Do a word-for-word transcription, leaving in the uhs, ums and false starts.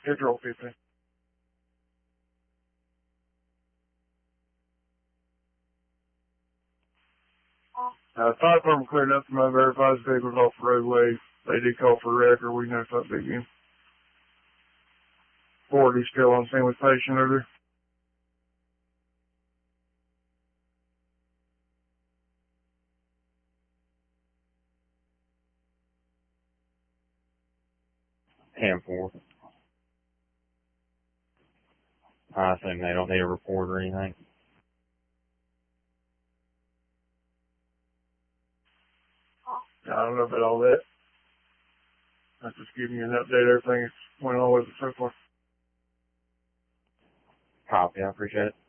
Control fifty. Uh, fire department cleared up from unverified vehicles off the roadway. They did call for a wreck, or we notified the big in. forty still on scene with patient order. ten four. I assume they don't need a report or anything. I don't know about all that. I'm just giving you an update. Everything that's went on with it so far. Copy. I appreciate it.